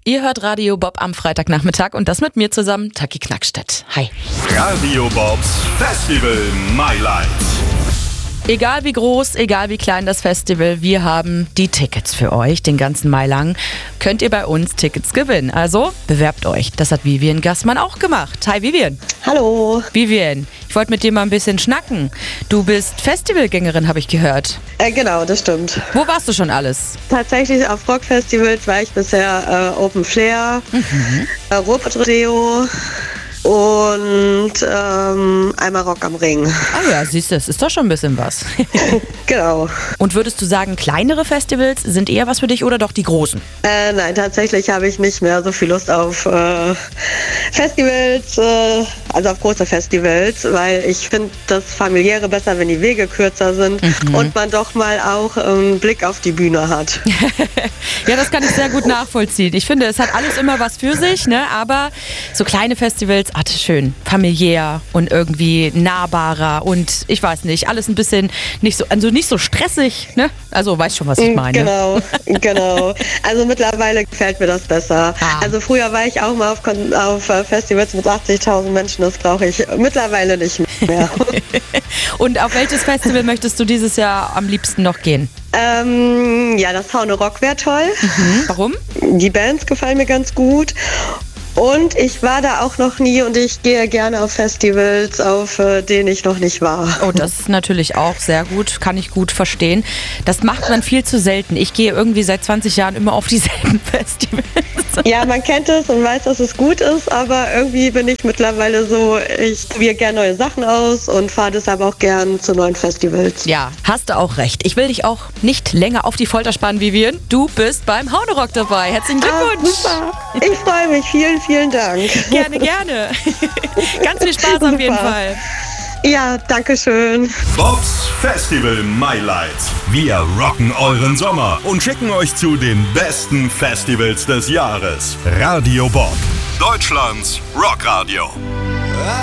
Ihr hört Radio Bob am Freitagnachmittag und das mit mir zusammen, Taki Knackstedt. Hi. Radio Bobs Festival Mailand. Egal wie groß, egal wie klein das Festival, wir haben die Tickets für euch. Den ganzen Mai lang könnt ihr bei uns Tickets gewinnen. Also bewerbt euch. Das hat Vivian Gassmann auch gemacht. Hi Vivian. Hallo. Vivian, ich wollte mit dir mal ein bisschen schnacken. Du bist Festivalgängerin, habe ich gehört. Genau, das stimmt. Wo warst du schon alles? Tatsächlich auf Rockfestivals war ich bisher Open Flair, Ruhrpott-Rodeo und einmal Rock am Ring. Ah ja, siehst du, es ist doch schon ein bisschen was. Genau. Und würdest du sagen, kleinere Festivals sind eher was für dich oder doch die großen? Nein, tatsächlich habe ich nicht mehr so viel Lust auf Festivals, also auf große Festivals, weil ich finde das Familiäre besser, wenn die Wege kürzer sind und man doch mal auch einen Blick auf die Bühne hat. Ja, das kann ich sehr gut nachvollziehen. Ich finde, es hat alles immer was für sich, ne? Aber so kleine Festivals, schön familiär und irgendwie nahbarer und ich weiß nicht, alles ein bisschen nicht so stressig, ne? Also weißt schon, was ich meine. Genau. Also mittlerweile gefällt mir das besser. Also früher war ich auch mal auf Festivals mit 80.000 Menschen, das brauche ich mittlerweile nicht mehr. Und auf welches Festival möchtest du dieses Jahr am liebsten noch gehen? Ja, das Faune Rock wäre toll. Warum? Die Bands gefallen mir ganz gut. Und ich war da auch noch nie und ich gehe gerne auf Festivals, auf denen ich noch nicht war. Oh, das ist natürlich auch sehr gut, kann ich gut verstehen. Das macht man viel zu selten. Ich gehe irgendwie seit 20 Jahren immer auf dieselben Festivals. Ja, man kennt es und weiß, dass es gut ist, aber irgendwie bin ich mittlerweile so, ich probiere gerne neue Sachen aus und fahre deshalb auch gern zu neuen Festivals. Ja, hast du auch recht. Ich will dich auch nicht länger auf die Folter spannen, Vivian. Du bist beim Haunerock dabei. Herzlichen Glückwunsch. Super. Ich freue mich. Vielen Dank. Gerne. Ganz viel Spaß auf jeden Fall. Ja, danke schön. Bobs Festival Mailand. Wir rocken euren Sommer und schicken euch zu den besten Festivals des Jahres. Radio Bob, Deutschlands Rockradio.